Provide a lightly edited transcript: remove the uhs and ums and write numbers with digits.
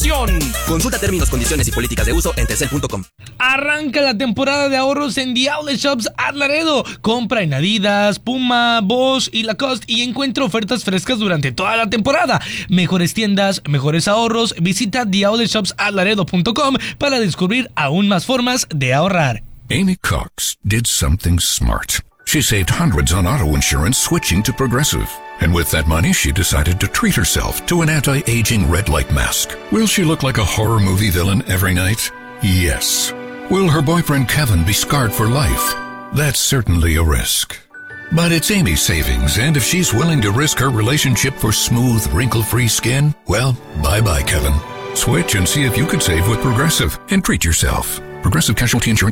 promoción. Consulta términos, condiciones y políticas de uso en telcel.com. Arranca la temporada de ahorros en The Outlet Shops at Laredo. Compra en Adidas, Puma, Bosch y Lacoste y encuentra ofertas frescas durante toda la temporada. Mejores tiendas, mejores ahorros. Visita theoutletshopsatlaredo.com para descubrir aún más formas de ahorrar. Amy Cox did something smart. She saved hundreds on auto insurance switching to Progressive. And with that money, she decided to treat herself to an anti-aging red light mask. Will she look like a horror movie villain every night? Yes. Will her boyfriend Kevin be scarred for life? That's certainly a risk. But it's Amy's savings, and if she's willing to risk her relationship for smooth, wrinkle-free skin, well, bye-bye, Kevin. Switch and see if you could save with Progressive and treat yourself. Progressive Casualty Insurance